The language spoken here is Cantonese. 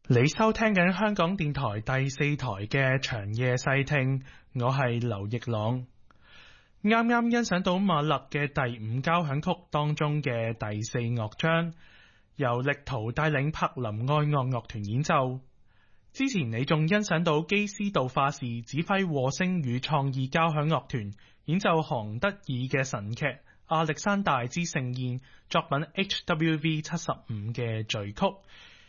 你收聽緊香港電台第四台嘅長夜細聽，我係劉奕朗。啱啱欣賞到馬勒嘅第五交響曲當中嘅第四樂章，由力圖帶領柏林愛樂樂團演奏。之前你仲欣賞到基斯杜化士指揮和聲與創意交響樂團演奏韓德爾嘅神劇《亞歷山大之盛宴》作品 HWV 75嘅序曲。